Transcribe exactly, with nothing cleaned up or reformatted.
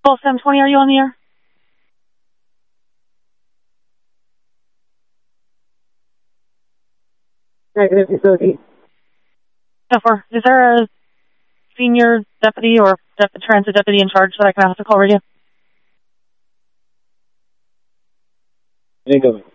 Well, seven twenty, are you on the air? Negative facility. So for, is there a senior deputy or dep- transit deputy in charge that I can ask to call radio? Incoming.